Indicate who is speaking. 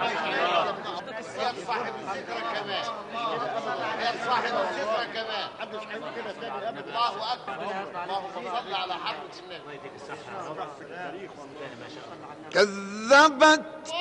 Speaker 1: يا صاحب الذكرى كمان، يا صاحب الذكرى كمان. الله اكبر، اللهم صل على حضرة النبي.
Speaker 2: كذبت